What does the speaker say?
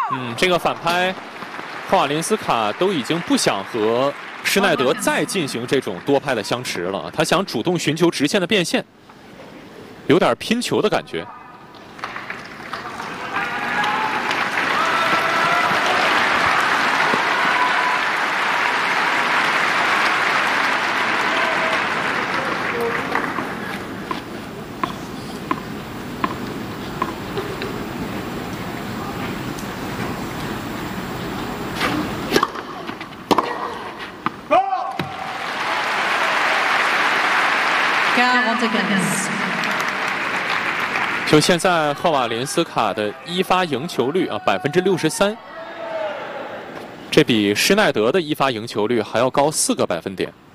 这个反拍，霍瓦林斯卡都已经不想和施耐德再进行这种多拍的相持了，他想主动寻求直线的变现，有点拼球的感觉。 就现在，赫瓦林斯卡的一发赢球率啊63%，这比施耐德的一发赢球率还要高4个百分点。